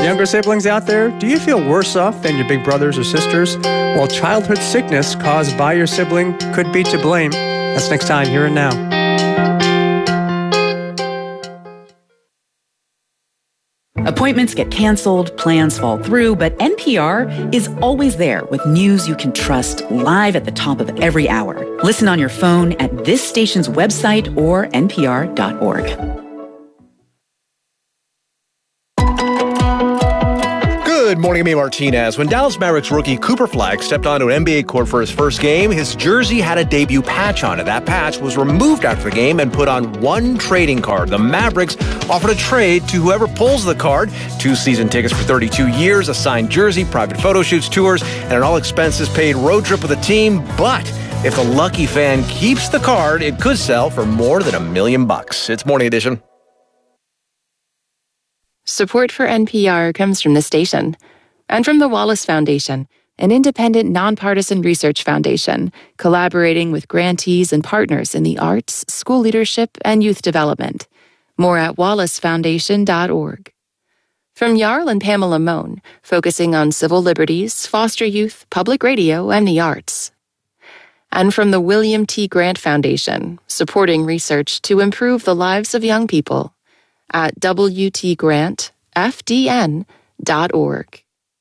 Younger siblings out there, do you feel worse off than your big brothers or sisters? Well, childhood sickness caused by your sibling could be to blame. That's next time, Here and Now. Appointments get canceled, plans fall through, but NPR is always there with news you can trust live at the top of every hour. Listen on your phone at this station's website or npr.org. Good morning, I'm Amy Martinez. When Dallas Mavericks rookie Cooper Flag stepped onto an NBA court for his first game, his jersey had a debut patch on it. That patch was removed after the game and put on one trading card. The Mavericks offered a trade to whoever pulls the card: 2 season tickets for 32 years, a signed jersey, private photo shoots, tours, and an all-expenses-paid road trip with the team. But if the lucky fan keeps the card, it could sell for more than $1 million. It's Morning Edition. Support for NPR comes from the station and from the Wallace Foundation, an independent, nonpartisan research foundation collaborating with grantees and partners in the arts, school leadership, and youth development. More at wallacefoundation.org. From Jarl and Pamela Mohn, focusing on civil liberties, foster youth, public radio, and the arts. And from the William T. Grant Foundation, supporting research to improve the lives of young people at wtgrantfdn.org.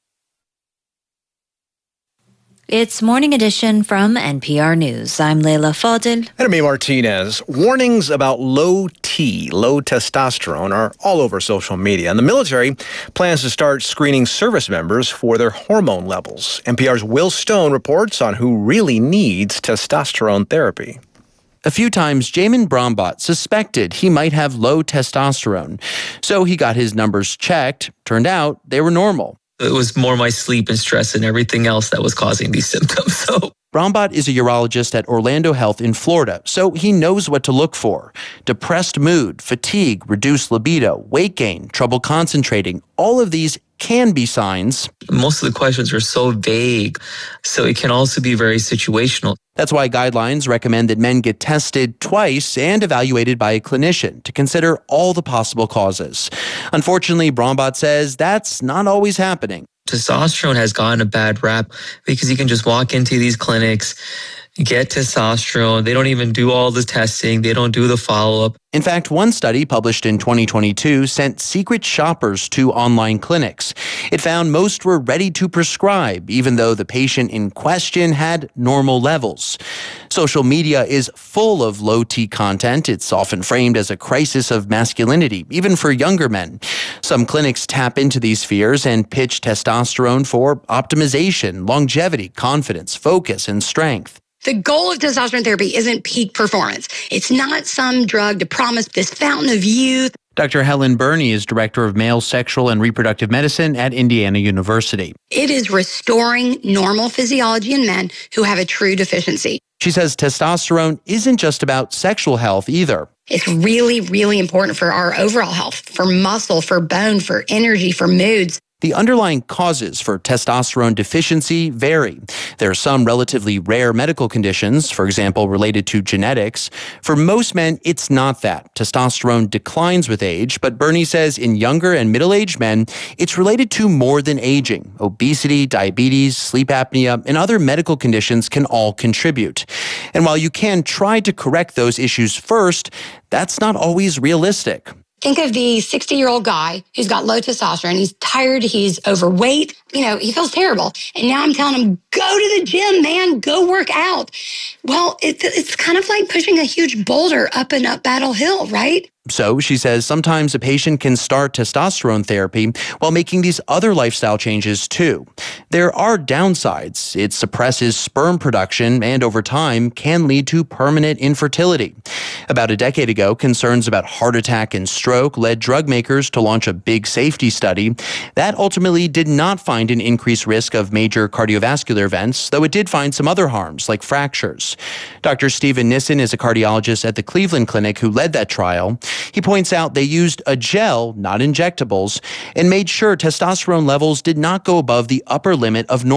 It's Morning Edition from NPR News. I'm Leila Fadil. And I'm Martinez. Warnings about low testosterone, are all over social media. And the military plans to start screening service members for their hormone levels. NPR's Will Stone reports on who really needs testosterone therapy. A few times, Jamin Brombaut suspected he might have low testosterone. So he got his numbers checked. Turned out they were normal. It was more my sleep and stress and everything else that was causing these symptoms. So Brombaut is a urologist at Orlando Health in Florida, so he knows what to look for. Depressed mood, fatigue, reduced libido, weight gain, trouble concentrating, all of these can be signs. Most of the questions are so vague, so it can also be very situational. That's why guidelines recommend that men get tested twice and evaluated by a clinician to consider all the possible causes. Unfortunately, Brombaut says that's not always happening. Testosterone has gotten a bad rap because you can just walk into these clinics, get testosterone. They don't even do all the testing. They don't do the follow-up. In fact, one study published in 2022 sent secret shoppers to online clinics. It found most were ready to prescribe, even though the patient in question had normal levels. Social media is full of low T content. It's often framed as a crisis of masculinity, even for younger men. Some clinics tap into these fears and pitch testosterone for optimization, longevity, confidence, focus, and strength. The goal of testosterone therapy isn't peak performance. It's not some drug to promise this fountain of youth. Dr. Helen Burney is director of male sexual and reproductive medicine at Indiana University. It is restoring normal physiology in men who have a true deficiency. She says testosterone isn't just about sexual health either. It's really, really important for our overall health, for muscle, for bone, for energy, for moods. The underlying causes for testosterone deficiency vary. There are some relatively rare medical conditions, for example, related to genetics. For most men, it's not that. Testosterone declines with age, but Burney says in younger and middle-aged men, it's related to more than aging. Obesity, diabetes, sleep apnea, and other medical conditions can all contribute. And while you can try to correct those issues first, that's not always realistic. Think of the 60-year-old guy who's got low testosterone. He's tired. He's overweight. He feels terrible. And now I'm telling him, go to the gym, man. Go work out. Well, it's kind of like pushing a huge boulder up and up Battle Hill, right? So, she says, sometimes a patient can start testosterone therapy while making these other lifestyle changes too. There are downsides. It suppresses sperm production and over time can lead to permanent infertility. About a decade ago, concerns about heart attack and stroke led drug makers to launch a big safety study. That ultimately did not find an increased risk of major cardiovascular events, though it did find some other harms like fractures. Dr. Steven Nissen is a cardiologist at the Cleveland Clinic who led that trial. He points out they used a gel, not injectables, and made sure testosterone levels did not go above the upper limit of normal.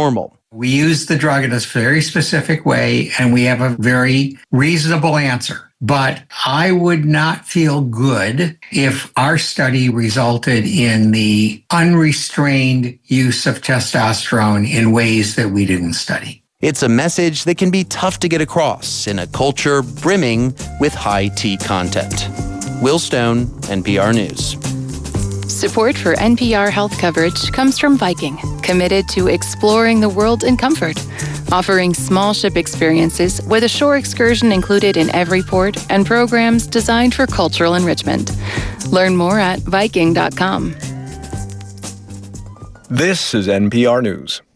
We use the drug in a very specific way, and we have a very reasonable answer. But I would not feel good if our study resulted in the unrestrained use of testosterone in ways that we didn't study. It's a message that can be tough to get across in a culture brimming with high T content. Will Stone, NPR News. Support for NPR health coverage comes from Viking, committed to exploring the world in comfort, offering small ship experiences with a shore excursion included in every port and programs designed for cultural enrichment. Learn more at Viking.com. This is NPR News.